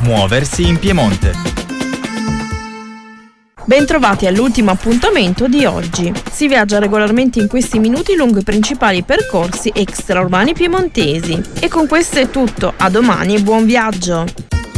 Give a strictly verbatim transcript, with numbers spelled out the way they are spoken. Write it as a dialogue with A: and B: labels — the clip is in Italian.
A: Muoversi in Piemonte.
B: Bentrovati all'ultimo appuntamento di oggi. Si viaggia regolarmente in questi minuti lungo i principali percorsi extraurbani piemontesi. E con questo è tutto, a domani e buon viaggio!